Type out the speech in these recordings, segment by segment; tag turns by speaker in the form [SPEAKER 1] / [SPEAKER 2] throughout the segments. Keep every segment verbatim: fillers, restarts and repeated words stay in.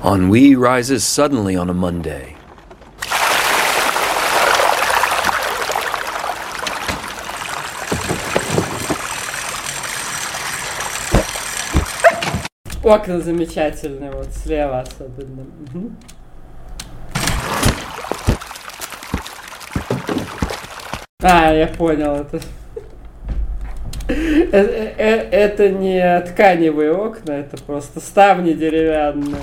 [SPEAKER 1] Ennui rises suddenly on a Monday.
[SPEAKER 2] Окна замечательные, вот слева особенно. Угу. А, я понял, это... Это не тканевые окна, это просто ставни деревянные.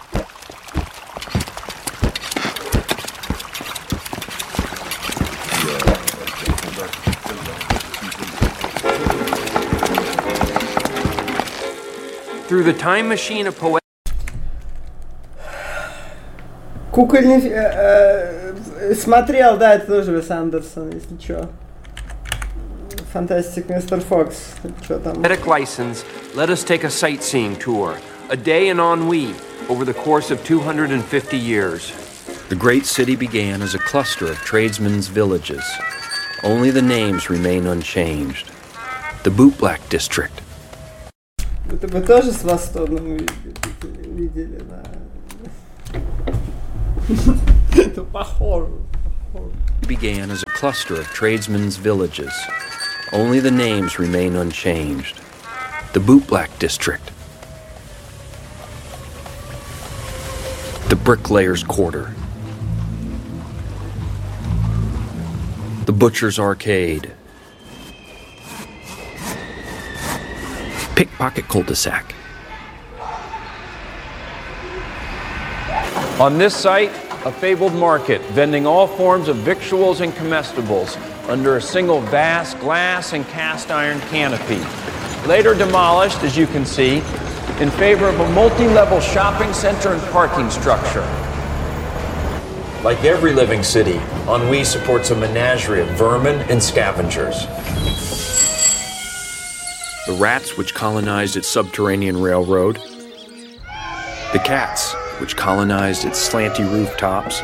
[SPEAKER 1] Through the time machine of poet...
[SPEAKER 2] Кукольный... Э, э, смотрел, да, это тоже Уэс Андерсон, если чё. Fantastic мистер Фокс. Что там?
[SPEAKER 1] Poetic license, let us take a sightseeing tour. A day in ennui over the course of two hundred fifty years. The great city began as a cluster of tradesmen's villages. Only the names remain unchanged. The Bootblack District.
[SPEAKER 2] Это вы тоже с Востоном видели, да? Это похоже.
[SPEAKER 1] Began as a cluster of tradesmen's villages. Only the names remain unchanged. The Bootblack District. The Bricklayer's Quarter. The Butcher's Arcade. Pickpocket Cul-de-sac. On this site, a fabled market vending all forms of victuals and comestibles under a single vast glass and cast iron canopy. Later demolished, as you can see, in favor of a multi-level shopping center and parking structure. Like every living city, Ennui supports a menagerie of vermin and scavengers. The rats which colonized its subterranean railroad. The cats which colonized its slanty rooftops.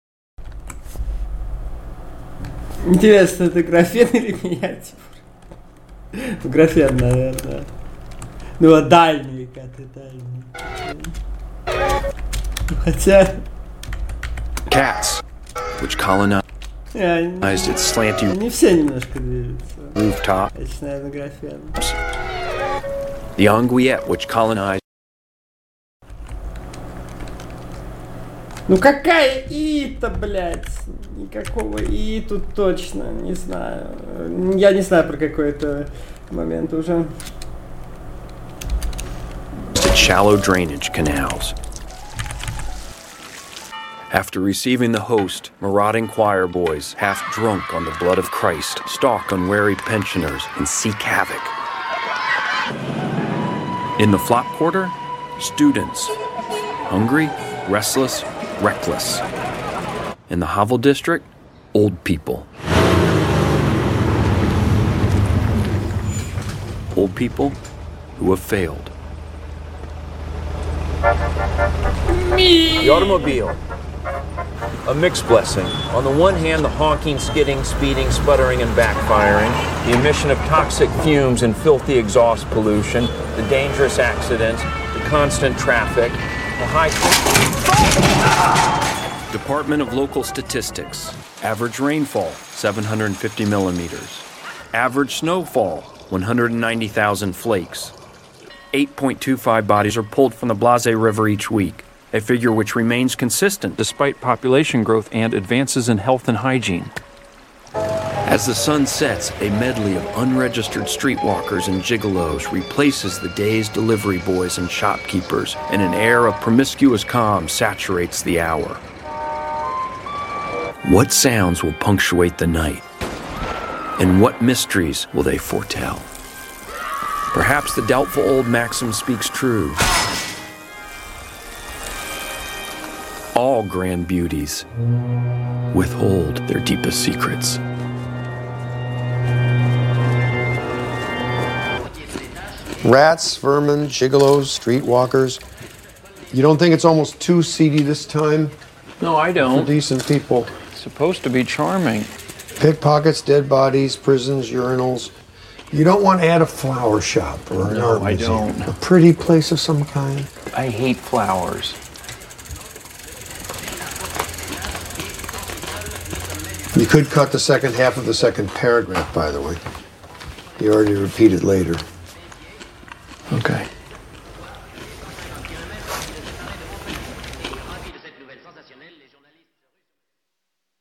[SPEAKER 2] Интересно, это графен или миниатюр? Графен, наверное. Ну, а дальние коты, дальние. Хотя...
[SPEAKER 1] Cats, which colonized its slanty
[SPEAKER 2] Они все немножко движутся.
[SPEAKER 1] Rooftop.
[SPEAKER 2] Это, наверное, графен.
[SPEAKER 1] The Anguillette, which colonized...
[SPEAKER 2] Ну какая И-то, блядь? Никакого И тут точно, не знаю. Я не знаю про какой-то момент уже.
[SPEAKER 1] Shallow drainage canals. After receiving the host, marauding choir boys, half drunk on the blood of Christ, stalk unwary pensioners and seek havoc. In the flop quarter, students, hungry, restless, reckless. In the Havel district, old people. Old people who have failed. The automobile. A mixed blessing. On the one hand, the honking, skidding, speeding, sputtering, and backfiring, the emission of toxic fumes and filthy exhaust pollution, the dangerous accidents, the constant traffic, the high... Department of Local Statistics. Average rainfall, seven hundred fifty millimeters. Average snowfall, one hundred ninety thousand flakes. eight point two five bodies are pulled from the Blase River each week, a figure which remains consistent despite population growth and advances in health and hygiene. As the sun sets, a medley of unregistered streetwalkers and gigolos replaces the day's delivery boys and shopkeepers, and an air of promiscuous calm saturates the hour. What sounds will punctuate the night? And what mysteries will they foretell? Perhaps the doubtful old maxim speaks true. All grand beauties withhold their deepest secrets.
[SPEAKER 3] Rats, vermin, gigolos, streetwalkers. You don't think it's almost too seedy this time?
[SPEAKER 4] No, I don't.
[SPEAKER 3] For decent people.
[SPEAKER 4] It's supposed to be charming.
[SPEAKER 3] Pickpockets, dead bodies, prisons, urinals. You don't want to add a flower shop or an
[SPEAKER 4] No,
[SPEAKER 3] art
[SPEAKER 4] I
[SPEAKER 3] museum.
[SPEAKER 4] don't.
[SPEAKER 3] A pretty place of some kind.
[SPEAKER 4] I hate flowers.
[SPEAKER 3] You could cut the second half of the second paragraph, by the way. You already repeat it later.
[SPEAKER 4] Okay.